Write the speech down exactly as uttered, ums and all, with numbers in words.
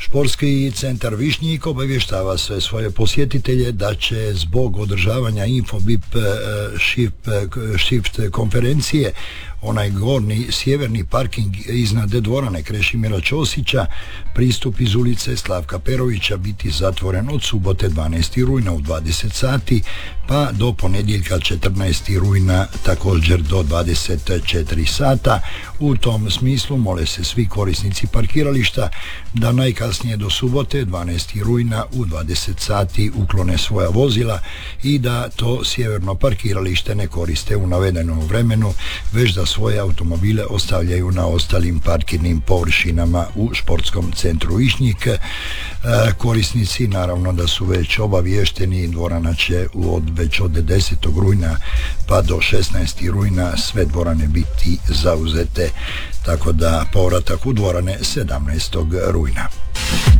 Športski centar Višnjik obavještava sve svoje posjetitelje da će zbog održavanja Infobip Shift konferencije onaj gornji sjeverni parking iznad dvorane Krešimira Ćosića, pristup iz ulice Slavka Perovića biti zatvoren od subote dvanaestog rujna u dvadeset sati pa do ponedjeljka četrnaestog rujna također do dvadeset četiri sata. U tom smislu mole se svi korisnici parkirališta da najkasnije do subote dvanaestog rujna u dvadeset sati uklone svoja vozila i da to sjeverno parkiralište ne koriste u navedenom vremenu, već da svoje automobile ostavljaju na ostalim parkirnim površinama u športskom centru Višnjik. Korisnici naravno da su već obaviješteni, dvorana će od, već od desetog rujna pa do šesnaestog rujna sve dvorane biti zauzete, tako da povratak u dvorane sedamnaestog rujna.